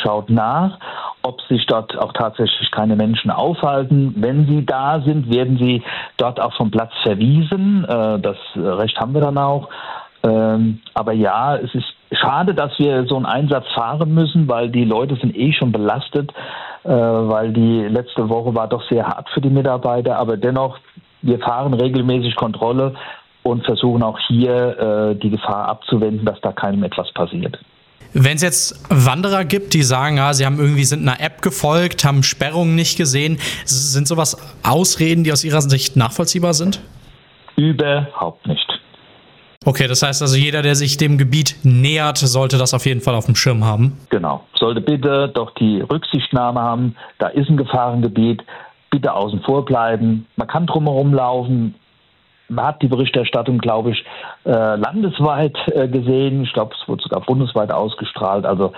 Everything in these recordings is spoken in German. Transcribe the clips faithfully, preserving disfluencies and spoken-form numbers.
schaut nach, ob sich dort auch tatsächlich keine Menschen aufhalten. Wenn sie da sind, werden sie dort auch vom Platz verwiesen. Das Recht haben wir dann auch. Aber ja, es ist schade, dass wir so einen Einsatz fahren müssen, weil die Leute sind eh schon belastet, weil die letzte Woche war doch sehr hart für die Mitarbeiter. Aber dennoch, wir fahren regelmäßig Kontrolle und versuchen auch hier die Gefahr abzuwenden, dass da keinem etwas passiert. Wenn es jetzt Wanderer gibt, die sagen, ja, sie haben irgendwie sind einer App gefolgt, haben Sperrungen nicht gesehen, sind sowas Ausreden, die aus Ihrer Sicht nachvollziehbar sind? Überhaupt nicht. Okay, das heißt also, jeder, der sich dem Gebiet nähert, sollte das auf jeden Fall auf dem Schirm haben? Genau. Sollte bitte doch die Rücksichtnahme haben, da ist ein Gefahrengebiet, bitte außen vor bleiben. Man kann drumherum laufen. Man hat die Berichterstattung, glaube ich, äh, landesweit äh, gesehen. Ich glaube, es wurde sogar bundesweit ausgestrahlt. Also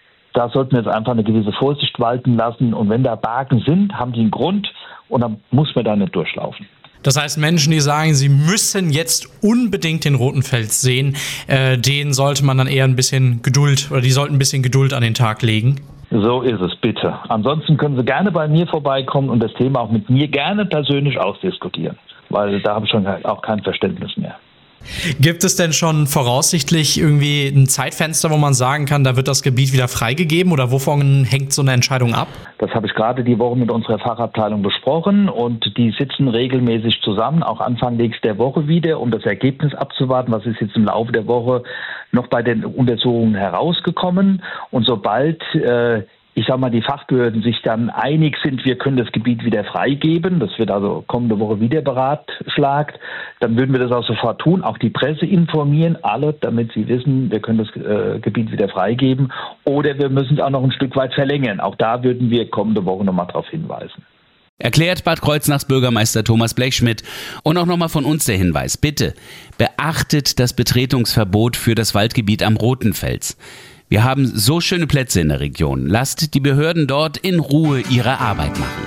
da sollten wir jetzt einfach eine gewisse Vorsicht walten lassen. Und wenn da Barken sind, haben die einen Grund und dann muss man da nicht durchlaufen. Das heißt, Menschen, die sagen, sie müssen jetzt unbedingt den Roten Fels sehen, äh, denen sollte man dann eher ein bisschen Geduld oder die sollten ein bisschen Geduld an den Tag legen. So ist es, bitte. Ansonsten können Sie gerne bei mir vorbeikommen und das Thema auch mit mir gerne persönlich ausdiskutieren, weil da habe ich schon auch kein Verständnis mehr. Gibt es denn schon voraussichtlich irgendwie ein Zeitfenster, wo man sagen kann, da wird das Gebiet wieder freigegeben oder wovon hängt so eine Entscheidung ab? Das habe ich gerade die Woche mit unserer Fachabteilung besprochen und die sitzen regelmäßig zusammen, auch Anfang nächster Woche wieder, um das Ergebnis abzuwarten, was ist jetzt im Laufe der Woche noch bei den Untersuchungen herausgekommen. Und sobald äh, ich sag mal, die Fachbehörden sich dann einig sind, wir können das Gebiet wieder freigeben, das wird also kommende Woche wieder beratschlagt, dann würden wir das auch sofort tun, auch die Presse informieren, alle, damit sie wissen, wir können das äh, Gebiet wieder freigeben oder wir müssen es auch noch ein Stück weit verlängern. Auch da würden wir kommende Woche nochmal darauf hinweisen. Erklärt Bad Kreuznachs Bürgermeister Thomas Blechschmidt. Und auch nochmal von uns der Hinweis, bitte beachtet das Betretungsverbot für das Waldgebiet am Roten Fels. Wir haben so schöne Plätze in der Region. Lasst die Behörden dort in Ruhe ihre Arbeit machen.